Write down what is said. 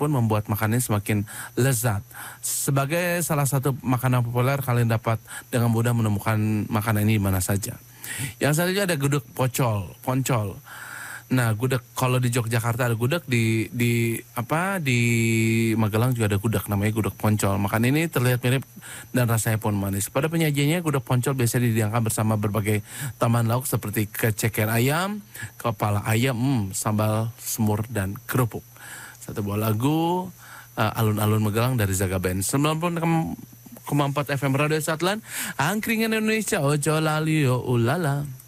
pun membuat makanan semakin lezat. Sebagai salah satu makanan populer, kalian dapat dengan mudah menemukan makanan ini di mana saja. Yang selanjutnya ada gudeg poncol. Nah, gudeg kalau di Yogyakarta ada gudeg, di Magelang juga ada gudeg namanya gudeg poncol. Makanan ini terlihat mirip dan rasanya pun manis. Pada penyajiannya gudeg poncol biasanya dihidangkan bersama berbagai tambahan lauk seperti keceker ayam, kepala ayam, sambal semur dan kerupuk. Satu buah lagu alun-alun Magelang dari Zaga Band 90,4 FM Radio Satlan, angkringan Indonesia, ojo lali yo ulala.